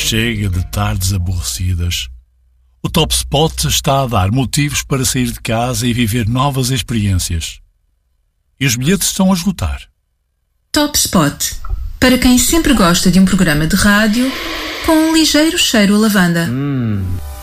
Chega de tardes aborrecidas. O Top Spot está a dar motivos para sair de casa e viver novas experiências. E os bilhetes estão a esgotar. Top Spot. Para quem sempre gosta de um programa de rádio com um ligeiro cheiro a lavanda.